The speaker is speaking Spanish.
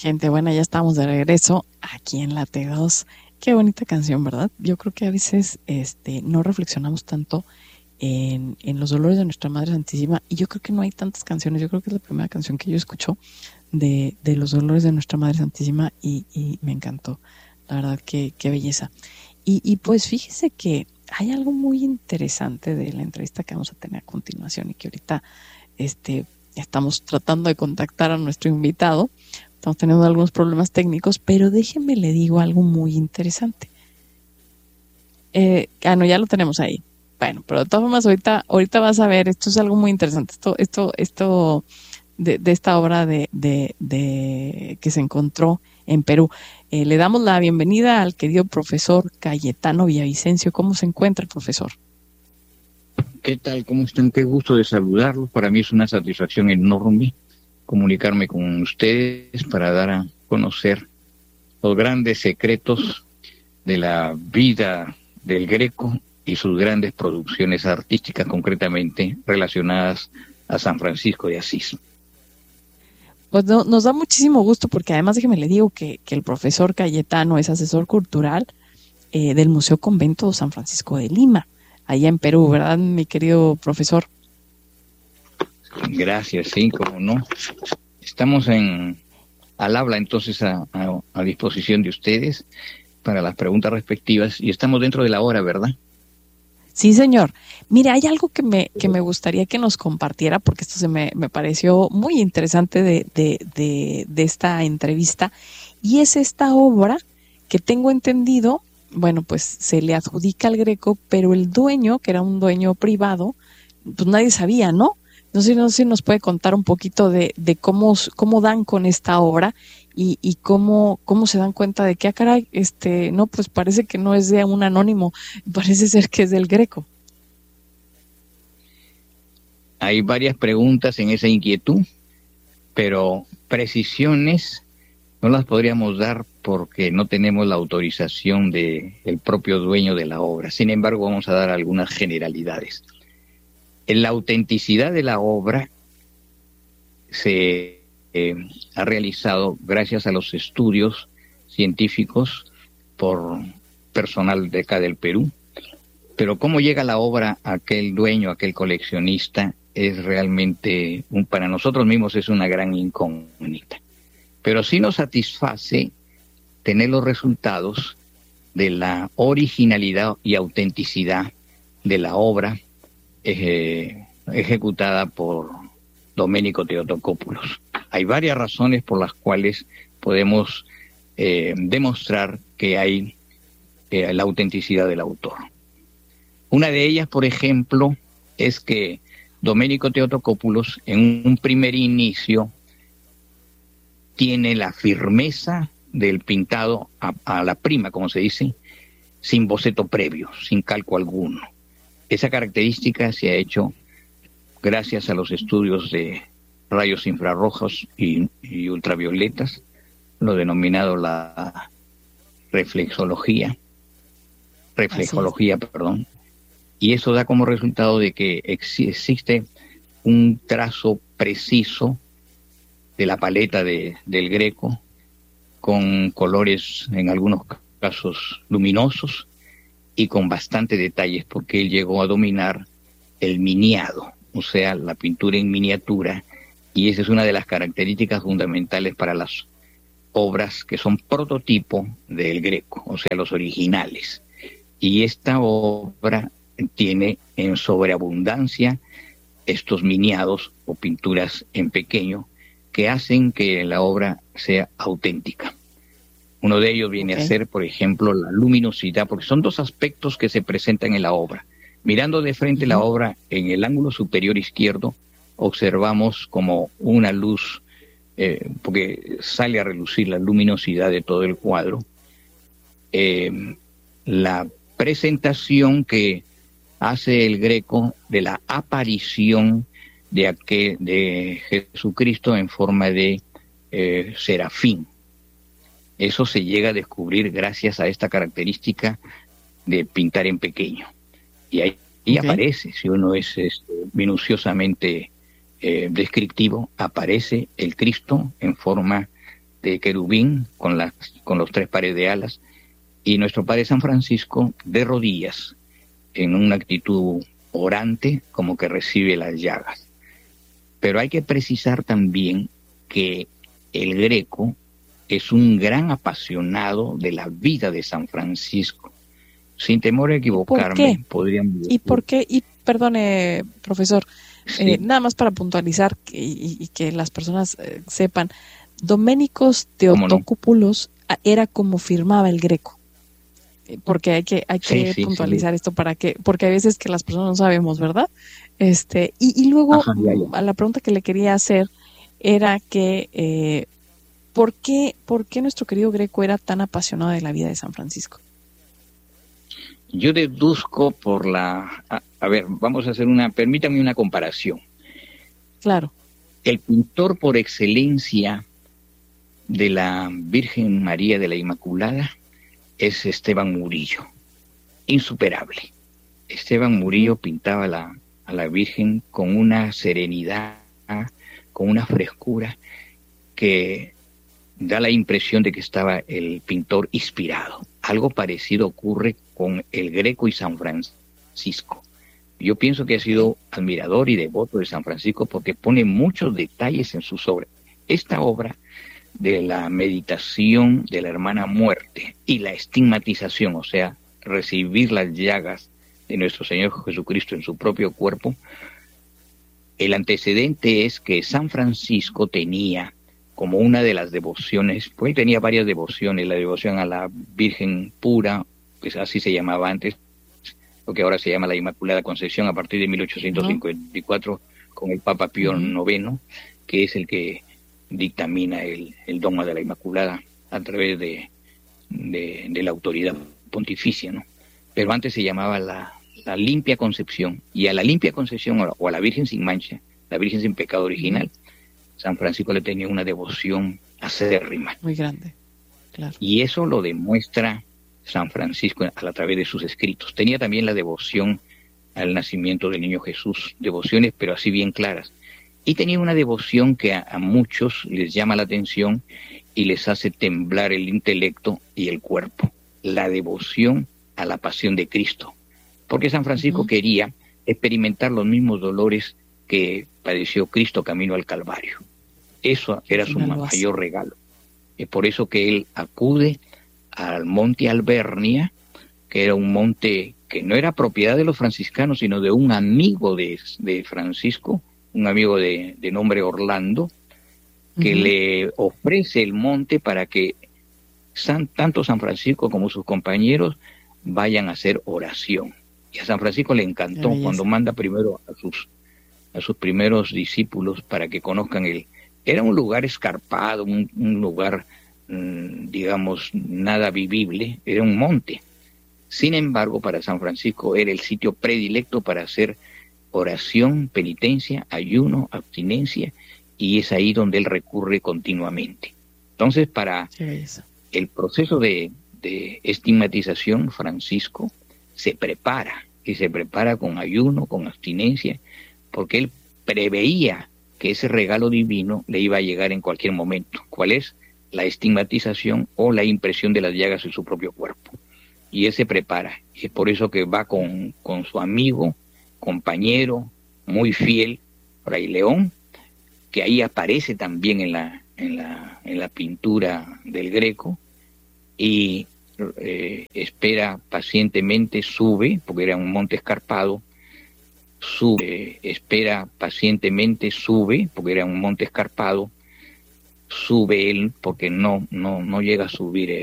Gente buena, ya estamos de regreso aquí en la T2. Qué bonita canción, ¿verdad? Yo creo que a veces no reflexionamos tanto en los dolores de nuestra Madre Santísima y yo creo que no hay tantas canciones. Yo creo que es la primera canción que yo escucho de los dolores de nuestra Madre Santísima y me encantó. La verdad, qué belleza. Y pues fíjese que hay algo muy interesante de la entrevista que vamos a tener a continuación y que ahorita estamos tratando de contactar a nuestro invitado. Estamos teniendo algunos problemas técnicos, pero déjenme le digo algo muy interesante. No, ya lo tenemos ahí. Bueno, pero de todas formas, ahorita vas a ver, esto es algo muy interesante. Esto de esta obra de que se encontró en Perú. Le damos la bienvenida al querido profesor Cayetano Villavicencio. ¿Cómo se encuentra el profesor? ¿Qué tal? ¿Cómo están? Qué gusto de saludarlos. Para mí es una satisfacción enorme comunicarme con ustedes para dar a conocer los grandes secretos de la vida del Greco y sus grandes producciones artísticas, concretamente relacionadas a San Francisco de Asís. Pues nos da muchísimo gusto porque además déjeme le digo que el profesor Cayetano es asesor cultural del Museo Convento de San Francisco de Lima, allá en Perú, ¿verdad, mi querido profesor? Gracias, sí, como no. Estamos al habla entonces a disposición de ustedes para las preguntas respectivas y estamos dentro de la hora, ¿verdad? Sí, señor. Mire, hay algo que me gustaría que nos compartiera, porque esto me pareció muy interesante de esta entrevista, y es esta obra que tengo entendido, bueno, pues se le adjudica al Greco, pero el dueño, que era un dueño privado, pues nadie sabía, ¿no? No sé si nos puede contar un poquito de cómo dan con esta obra y cómo se dan cuenta de que, caray, no, pues parece que no es de un anónimo, parece ser que es del Greco. Hay varias preguntas en esa inquietud, pero precisiones no las podríamos dar porque no tenemos la autorización del propio dueño de la obra. Sin embargo, vamos a dar algunas generalidades. La autenticidad de la obra se ha realizado gracias a los estudios científicos por personal de acá del Perú, pero cómo llega la obra a aquel dueño, a aquel coleccionista, es realmente, para nosotros mismos es una gran incógnita. Pero sí nos satisface tener los resultados de la originalidad y autenticidad de la obra ejecutada por Domenico Theotokopoulos. Hay varias razones por las cuales podemos demostrar que hay la autenticidad del autor. Una de ellas, por ejemplo, es que Domenico Theotokopoulos en un primer inicio tiene la firmeza del pintado a la prima, como se dice, sin boceto previo, sin calco alguno. Esa característica se ha hecho gracias a los estudios de rayos infrarrojos y ultravioletas, lo denominado la reflejología, perdón, y eso da como resultado de que existe un trazo preciso de la paleta del Greco, con colores en algunos casos luminosos y con bastante detalles, porque él llegó a dominar el miniado, o sea, la pintura en miniatura, y esa es una de las características fundamentales para las obras que son prototipo del Greco, o sea, los originales. Y esta obra tiene en sobreabundancia estos miniados o pinturas en pequeño que hacen que la obra sea auténtica. Uno de ellos viene a ser, por ejemplo, la luminosidad, porque son dos aspectos que se presentan en la obra. Mirando de frente la obra, en el ángulo superior izquierdo, observamos como una luz, porque sale a relucir la luminosidad de todo el cuadro. La presentación que hace el Greco de la aparición de Jesucristo en forma de serafín. Eso se llega a descubrir gracias a esta característica de pintar en pequeño. Y ahí aparece, si uno es minuciosamente descriptivo, aparece el Cristo en forma de querubín con los tres pares de alas, y nuestro Padre San Francisco de rodillas, en una actitud orante, como que recibe las llagas. Pero hay que precisar también que el Greco es un gran apasionado de la vida de San Francisco. Sin temor a equivocarme, podríamos decir. ¿Y por qué? Y perdone, profesor, Sí. nada más para puntualizar y que las personas sepan, Doménicos Theotokopoulos era como firmaba el Greco. Porque hay que puntualizar esto porque hay veces que las personas no sabemos, ¿verdad? Y luego, Ajá, ya. A la pregunta que le quería hacer era que ¿por qué nuestro querido Greco era tan apasionado de la vida de San Francisco? Yo deduzco por a ver, vamos a hacer permítame una comparación. Claro. El pintor por excelencia de la Virgen María de la Inmaculada es Esteban Murillo, insuperable. Esteban Murillo pintaba a la Virgen con una serenidad, con una frescura que da la impresión de que estaba el pintor inspirado. Algo parecido ocurre con el Greco y San Francisco. Yo pienso que ha sido admirador y devoto de San Francisco porque pone muchos detalles en sus obras. Esta obra de la meditación de la hermana muerte y la estigmatización, o sea, recibir las llagas de nuestro Señor Jesucristo en su propio cuerpo, el antecedente es que San Francisco tenía como una de las devociones, pues tenía varias devociones, la devoción a la Virgen Pura, que así se llamaba antes, lo que ahora se llama la Inmaculada Concepción a partir de 1854 con el Papa Pío IX, que es el que dictamina el dogma de la Inmaculada a través de la autoridad pontificia, ¿no? Pero antes se llamaba la Limpia Concepción, y a la Limpia Concepción o a la Virgen sin mancha, la Virgen sin pecado original, San Francisco le tenía una devoción acérrima. Muy grande, claro. Y eso lo demuestra San Francisco a través de sus escritos. Tenía también la devoción al nacimiento del niño Jesús, devociones pero así bien claras. Y tenía una devoción que a muchos les llama la atención y les hace temblar el intelecto y el cuerpo. La devoción a la pasión de Cristo. Porque San Francisco quería experimentar los mismos dolores que padeció Cristo camino al Calvario. Eso era su mayor regalo. Es por eso que él acude al monte Albernia, que era un monte que no era propiedad de los franciscanos, sino de un amigo de Francisco, un amigo de nombre Orlando, que le ofrece el monte para que tanto San Francisco como sus compañeros vayan a hacer oración. Y a San Francisco le encantó cuando manda primero a sus primeros discípulos para que conozcan era un lugar escarpado, un lugar, digamos, nada vivible, era un monte. Sin embargo, para San Francisco era el sitio predilecto para hacer oración, penitencia, ayuno, abstinencia, y es ahí donde él recurre continuamente. Entonces, para el proceso de estigmatización, Francisco se prepara, y se prepara con ayuno, con abstinencia, porque él preveía que ese regalo divino le iba a llegar en cualquier momento. ¿Cuál es? La estigmatización o la impresión de las llagas en su propio cuerpo. Y él se prepara. Y es por eso que va con su amigo, compañero, muy fiel, Fray León, que ahí aparece también en la pintura del Greco, y espera pacientemente, sube, porque era un monte escarpado, espera pacientemente, sube, porque era un monte escarpado, sube él, porque no llega a subir